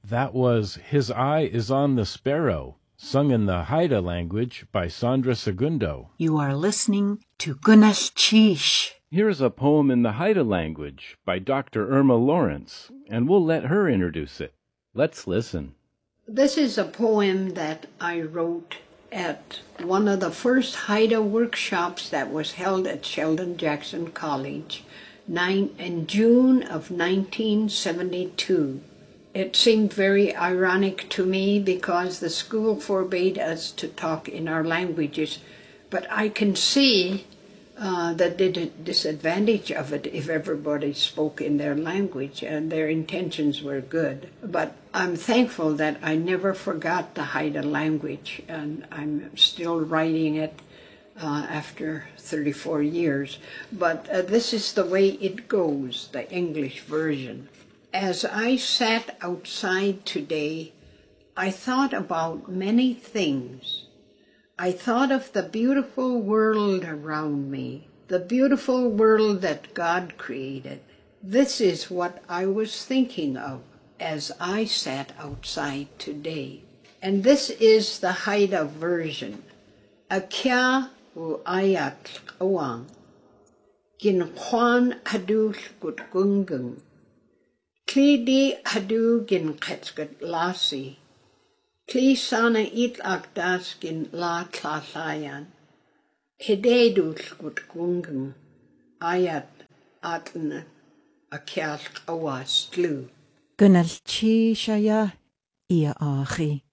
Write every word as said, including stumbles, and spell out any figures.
That was His Eye is on the Sparrow, sung in the Haida language by Sandra Segundo. You are listening to Gunas Chish. Here's a poem in the Haida language by Doctor Irma Lawrence, and we'll let her introduce it. Let's listen. This is a poem that I wrote at one of the first Haida workshops that was held at Sheldon Jackson College nine, in June of nineteen seventy-two. It seemed very ironic to me because the school forbade us to talk in our languages, but I can see uh, the disadvantage of it if everybody spoke in their language, and their intentions were good. But I'm thankful that I never forgot the Haida language, and I'm still writing it uh, after thirty-four years. But uh, this is the way it goes, the English version. As I sat outside today, I thought about many things. I thought of the beautiful world around me, the beautiful world that God created. This is what I was thinking of as I sat outside today. And this is the Haida version. Akia u ayat awang, gin kwan hadu gut gungung, klidi hadu gin ketskat lasi, Kli sana it akdas gin la tlatlayan. Hededus gut gungun ayat atna akyal awas glu. Gunas Chish aya ia achi.